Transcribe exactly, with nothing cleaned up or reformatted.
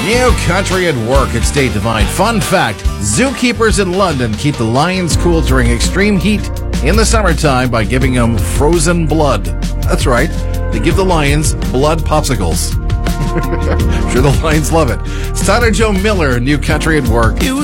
New Country at Work at State Divine. Fun fact, zookeepers in London keep the lions cool during extreme heat in the summertime by giving them frozen blood. That's right, they give the lions blood popsicles. I'm sure the lions love it. It's Tyler Joe Miller, New Country at Work.